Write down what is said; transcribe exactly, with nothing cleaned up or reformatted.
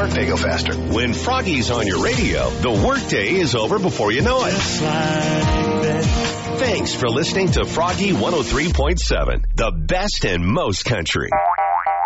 on Fago Faster. When Froggy's on your radio, the workday is over before you know it. Thanks for listening to Froggy one oh three point seven, the best and most country.